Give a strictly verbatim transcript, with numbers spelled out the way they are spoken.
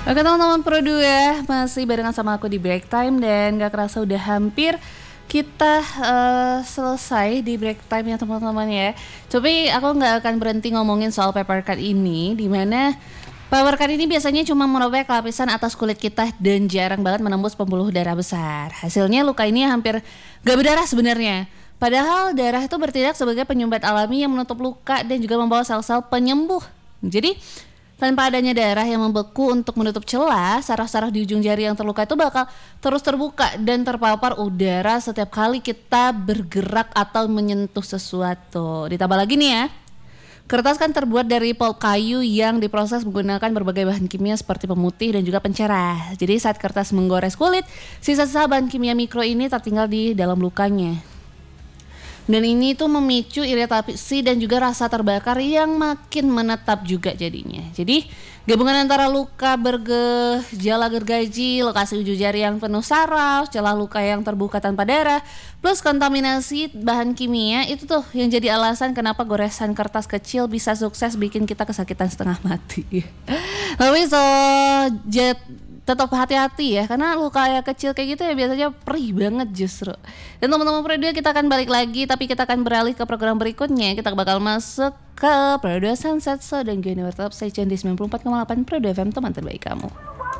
Oke teman-teman Pro dua, masih barengan sama aku di break time dan gak kerasa udah hampir kita uh, selesai di break time ya teman-teman ya. Tapi aku gak akan berhenti ngomongin soal paper cut ini, dimana paper cut ini biasanya cuma merobek lapisan atas kulit kita dan jarang banget menembus pembuluh darah besar. Hasilnya luka ini hampir gak berdarah sebenarnya. Padahal darah itu bertindak sebagai penyumbat alami yang menutup luka dan juga membawa sel-sel penyembuh. Jadi tanpa adanya darah yang membeku untuk menutup celah, saraf-saraf di ujung jari yang terluka itu bakal terus terbuka dan terpapar udara setiap kali kita bergerak atau menyentuh sesuatu. Ditambah lagi nih ya, kertas kan terbuat dari pulp kayu yang diproses menggunakan berbagai bahan kimia seperti pemutih dan juga pencerah. Jadi saat kertas menggores kulit, sisa-sisa bahan kimia mikro ini tertinggal di dalam lukanya. Dan ini tuh memicu iritasi dan juga rasa terbakar yang makin menetap juga jadinya. Jadi gabungan antara luka bergejala gergaji, lokasi ujung jari yang penuh saraf, celah luka yang terbuka tanpa darah, plus kontaminasi bahan kimia itu tuh yang jadi alasan kenapa goresan kertas kecil bisa sukses bikin kita kesakitan setengah mati. Tapi so jet tetap hati-hati ya, karena luka yang kecil kayak gitu ya biasanya perih banget justru. Dan teman-teman Pro dua, kita akan balik lagi, tapi kita akan beralih ke program berikutnya. Kita bakal masuk ke Pro dua Sunset Show dan gue tetap stay tune di sembilan puluh empat koma delapan Pro dua F M, teman terbaik kamu.